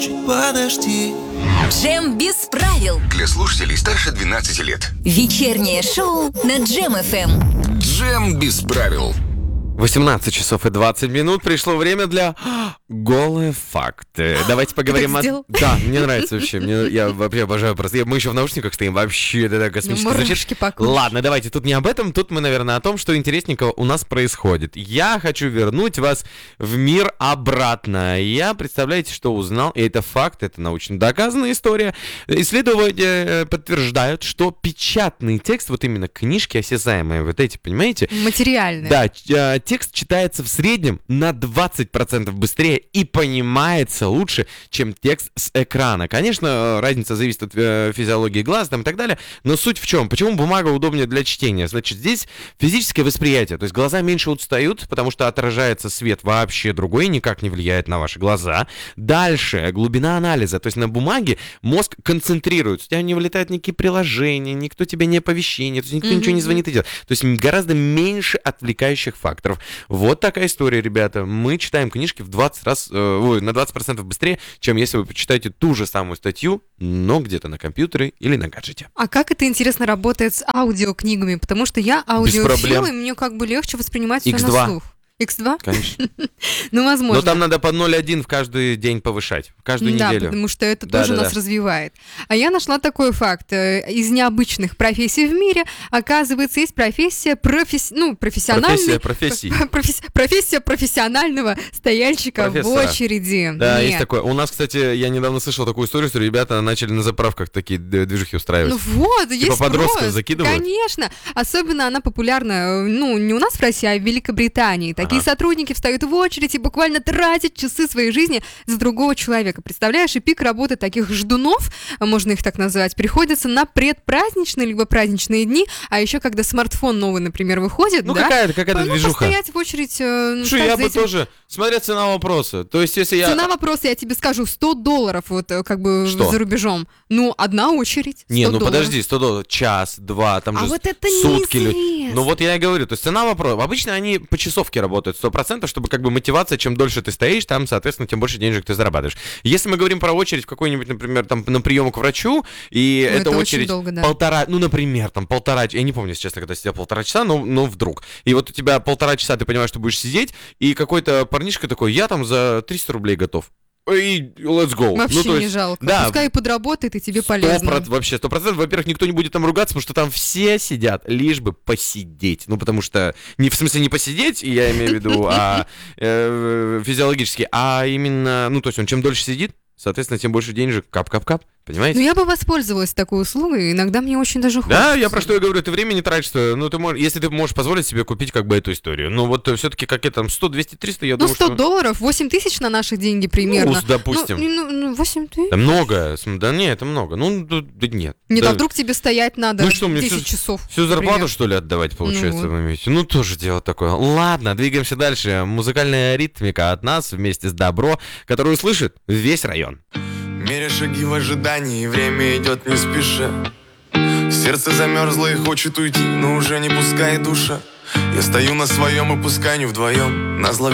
Чуть подожди. Джем без правил. Для слушателей старше 12 лет. Вечернее шоу на Джем ФМ. Джем без правил. 18 часов и 20 минут. Пришло время для голые факты. Давайте поговорим о... Да, мне нравится вообще. Я вообще обожаю просто. Мы еще в наушниках стоим. Вообще, это так космически звучит. Ладно, давайте. Тут не об этом. Тут мы, наверное, о том, что интересненького у нас происходит. Я хочу вернуть вас в мир обратно. Я, представляете, что узнал? И это факт, это научно доказанная история. Исследования подтверждают, что печатный текст, вот именно книжки осязаемые, вот эти, понимаете? Материальные. Да, текст читается в среднем на 20% быстрее и понимается лучше, чем текст с экрана. Конечно, разница зависит от физиологии глаз там, и так далее, но суть в чем? Почему бумага удобнее для чтения? Значит, здесь физическое восприятие, то есть глаза меньше устают, потому что отражается свет вообще другой, никак не влияет на ваши глаза. Дальше, глубина анализа, то есть на бумаге мозг концентрируется, у тебя не вылетают никакие приложения, никто тебе не оповещение, то есть никто ничего не звонит и делает. То есть гораздо меньше отвлекающих факторов. Вот такая история, ребята. Мы читаем книжки на 20% быстрее, чем если вы почитаете ту же самую статью, но где-то на компьютере или на гаджете. А как это, интересно, работает с аудиокнигами? Потому что я аудиофил, и мне как бы легче воспринимать все на слух. X2? Конечно. Ну, возможно. Но там надо по 0,1 в каждый день повышать, в каждую неделю. Да, потому что это тоже нас развивает. А я нашла такой факт. Из необычных профессий в мире, оказывается, есть профессия профессиональной... Профессия профессионального стояльщика в очереди. Да, есть такое. У нас, кстати, я недавно слышал такую историю, что ребята начали на заправках такие движухи устраивать. Ну вот, есть подростков закидывают? Конечно. Особенно она популярна, не у нас в России, а в Великобритании. Такие сотрудники встают в очередь и буквально тратят часы своей жизни за другого человека. Представляешь, и пик работы таких ждунов, можно их так назвать, приходится на предпраздничные либо праздничные дни, а еще когда смартфон новый, например, выходит, какая-то движуха. постоять в очередь. Я бы тоже, смотря цена вопроса. То есть, если Цена вопроса, я тебе скажу, $100, вот как бы за рубежом. Одна очередь. $100. Подожди, $100, час, два, там же вот это сутки. неизвестно. Вот я и говорю, то есть цена вопроса. Обычно они по часовке работают 100%, чтобы как бы мотивация, чем дольше ты стоишь, там, соответственно, тем больше денежек ты зарабатываешь. Если мы говорим про очередь в какой-нибудь, например, там, на прием к врачу, и это очередь долго, да. Например, полтора, я не помню, если честно, когда сидел 1,5 часа, но вдруг. И вот у тебя 1,5 часа, ты понимаешь, что будешь сидеть, и какой-то парнишка такой, я там за 300 рублей готов. И let's go. Вообще не жалко. Да, пускай подработает, и тебе полезно. Вообще 100%. Во-первых, никто не будет там ругаться, потому что там все сидят, лишь бы посидеть. Потому что, в смысле не посидеть, я имею в виду, физиологически, а именно, то есть он чем дольше сидит, соответственно, тем больше денежек, кап-кап-кап. Понимаете? Я бы воспользовалась такой услугой, иногда мне очень даже хочется. Да, я про что я говорю, ты время не тратишь, если ты можешь позволить себе купить как бы эту историю. все-таки какие там 100, 200, 300, я думаю, $100, 8 тысяч на наши деньги примерно. Допустим. 8 тысяч? Да много, да не, это много, нет. Нет, а вдруг тебе стоять надо 10 часов? Всю зарплату, что ли, отдавать, получается, в моменте? Тоже дело такое. Ладно, двигаемся дальше. Музыкальная ритмика от нас вместе с Добро, которую слышит весь район. Меря шаги в ожидании, время идет не спеша. Сердце замерзло и хочет уйти, но уже не пускает душа. Я стою на своем и пускай не вдвоем. Назло